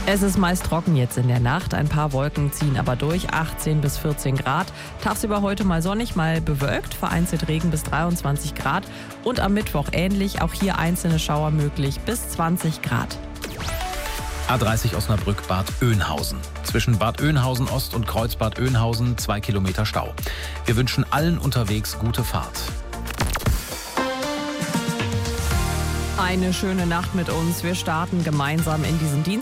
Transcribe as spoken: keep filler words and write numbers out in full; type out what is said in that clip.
Es ist meist trocken jetzt in der Nacht. Ein paar Wolken ziehen aber durch. achtzehn bis vierzehn Grad. Tagsüber heute mal sonnig, mal bewölkt. Vereinzelt Regen bis dreiundzwanzig Grad. Und am Mittwoch ähnlich. Auch hier einzelne Schauer möglich bis zwanzig Grad. A dreißig Osnabrück Bad Oeynhausen. Zwischen Bad Oeynhausen Ost und Kreuzbad Oeynhausen zwei Kilometer Stau. Wir wünschen allen unterwegs gute Fahrt. Eine schöne Nacht mit uns. Wir starten gemeinsam in diesen Dienstag.